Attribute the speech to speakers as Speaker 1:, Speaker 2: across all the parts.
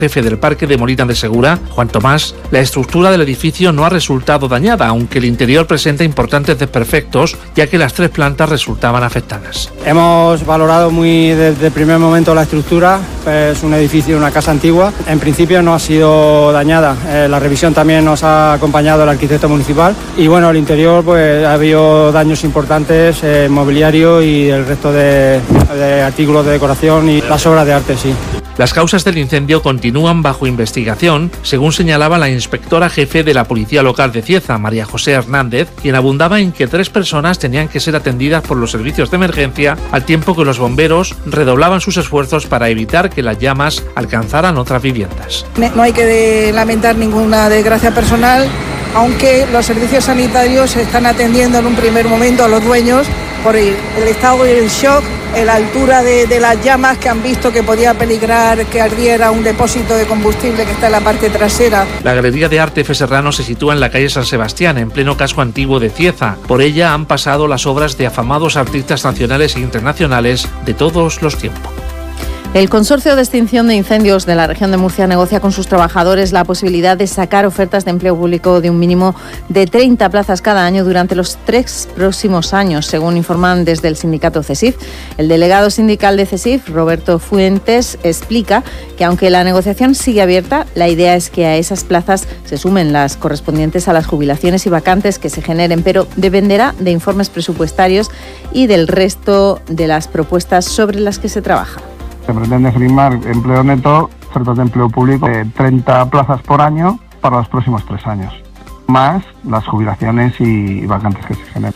Speaker 1: jefe del Parque de Molina de Segura, Juan Tomás, la estructura del edificio no ha resultado dañada, aunque el interior presenta importantes desperfectos, ya que las 3 plantas resultaban afectadas.
Speaker 2: Hemos valorado muy desde el primer momento la estructura, es un edificio, una casa antigua. En principio no ha sido dañada, la revisión también nos ha acompañado el arquitecto municipal y bueno, el interior pues ha habido daños importantes, mobiliario y el resto de artículos de decoración y las obras de arte, sí.
Speaker 1: Las causas del incendio continúan bajo investigación, según señalaba la inspectora jefe de la Policía Local de Cieza, María José Hernández, quien abundaba en que 3 personas tenían que ser atendidas por los servicios de emergencia, al tiempo que los bomberos redoblaban sus esfuerzos para evitar que las llamas alcanzaran otras viviendas.
Speaker 3: No hay que lamentar ninguna desgracia personal, aunque los servicios sanitarios están atendiendo en un primer momento a los dueños por el estado del shock, la altura de las llamas que han visto que podía peligrar que ardiera un depósito de combustible que está en la parte trasera.
Speaker 1: La Galería de Arte F. Serrano se sitúa en la calle San Sebastián, en pleno casco antiguo de Cieza. Por ella han pasado las obras de afamados artistas nacionales e internacionales de todos los tiempos.
Speaker 4: El Consorcio de Extinción de Incendios de la región de Murcia negocia con sus trabajadores la posibilidad de sacar ofertas de empleo público de un mínimo de 30 plazas cada año durante los 3 próximos años, según informan desde el sindicato CESIF. El delegado sindical de CESIF, Roberto Fuentes, explica que aunque la negociación sigue abierta, la idea es que a esas plazas se sumen las correspondientes a las jubilaciones y vacantes que se generen, pero dependerá de informes presupuestarios y del resto de las propuestas sobre las que se trabaja.
Speaker 5: Se pretende firmar empleo neto, ofertas de empleo público de 30 plazas por año para los próximos 3 años, más las jubilaciones y vacantes que se generen.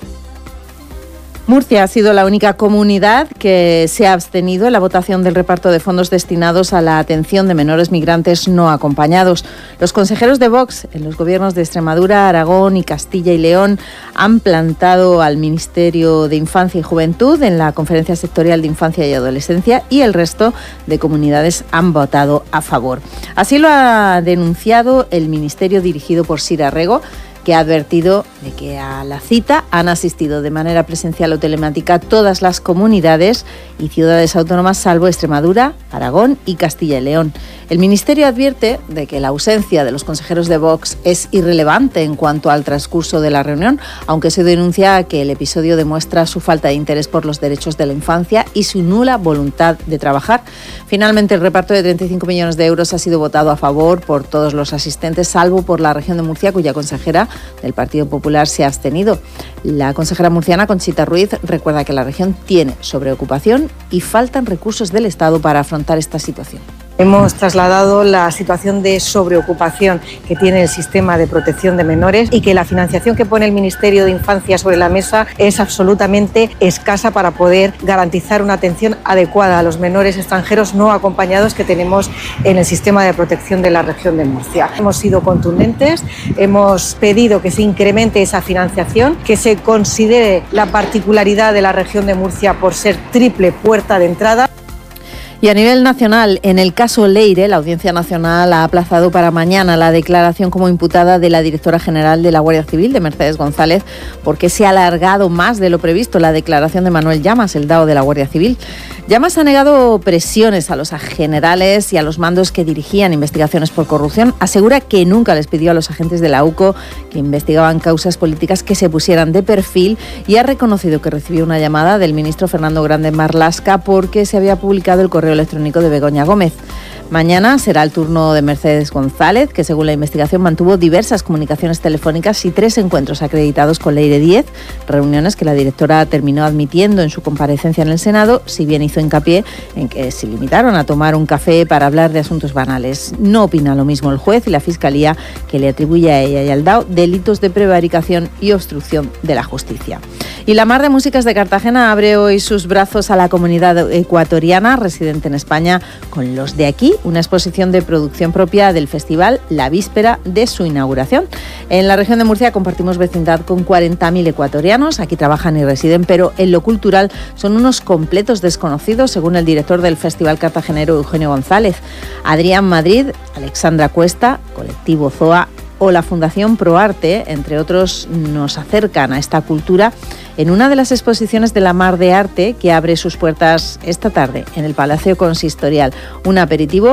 Speaker 4: Murcia ha sido la única comunidad que se ha abstenido en la votación del reparto de fondos destinados a la atención de menores migrantes no acompañados. Los consejeros de Vox en los gobiernos de Extremadura, Aragón y Castilla y León han plantado al Ministerio de Infancia y Juventud en la Conferencia Sectorial de Infancia y Adolescencia y el resto de comunidades han votado a favor. Así lo ha denunciado el Ministerio dirigido por Sira Rego, que ha advertido de que a la cita han asistido de manera presencial o telemática todas las comunidades y ciudades autónomas salvo Extremadura, Aragón y Castilla y León. El Ministerio advierte de que la ausencia de los consejeros de Vox es irrelevante en cuanto al transcurso de la reunión, aunque se denuncia que el episodio demuestra su falta de interés por los derechos de la infancia y su nula voluntad de trabajar. Finalmente, el reparto de 35 millones de euros ha sido votado a favor por todos los asistentes, salvo por la región de Murcia, cuya consejera del Partido Popular se ha abstenido. La consejera murciana, Conchita Ruiz, recuerda que la región tiene sobreocupación y faltan recursos del Estado para afrontar esta situación.
Speaker 6: Hemos trasladado la situación de sobreocupación que tiene el sistema de protección de menores y que la financiación que pone el Ministerio de Infancia sobre la mesa es absolutamente escasa para poder garantizar una atención adecuada a los menores extranjeros no acompañados que tenemos en el sistema de protección de la región de Murcia. Hemos sido contundentes, hemos pedido que se incremente esa financiación, que se considere la particularidad de la región de Murcia por ser triple puerta de entrada.
Speaker 4: Y a nivel nacional, en el caso Leire, la Audiencia Nacional ha aplazado para mañana la declaración como imputada de la directora general de la Guardia Civil, de Mercedes González, porque se ha alargado más de lo previsto la declaración de Manuel Llamas, el DAO de la Guardia Civil. Llamas ha negado presiones a los generales y a los mandos que dirigían investigaciones por corrupción. Asegura que nunca les pidió a los agentes de la UCO que investigaban causas políticas que se pusieran de perfil y ha reconocido que recibió una llamada del ministro Fernando Grande Marlaska porque se había publicado el correo electrónico de Begoña Gómez. Mañana será el turno de Mercedes González, que según la investigación mantuvo diversas comunicaciones telefónicas y 3 encuentros acreditados con Leire Díez, reuniones que la directora terminó admitiendo en su comparecencia en el Senado, si bien hizo hincapié en que se limitaron a tomar un café para hablar de asuntos banales. No opina lo mismo el juez y la Fiscalía, que le atribuye a ella y al DAO delitos de prevaricación y obstrucción de la justicia. Y la Mar de Músicas de Cartagena abre hoy sus brazos a la comunidad ecuatoriana residente en España con Los de Aquí, una exposición de producción propia del festival la víspera de su inauguración. En la región de Murcia compartimos vecindad con 40.000 ecuatorianos, aquí trabajan y residen, pero en lo cultural son unos completos desconocidos, según el director del Festival Cartagenero, Eugenio González. Adrián Madrid, Alexandra Cuesta, Colectivo Zoa o la Fundación Proarte, entre otros, nos acercan a esta cultura en una de las exposiciones de la Mar de Arte que abre sus puertas esta tarde en el Palacio Consistorial. Un aperitivo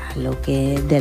Speaker 4: lo que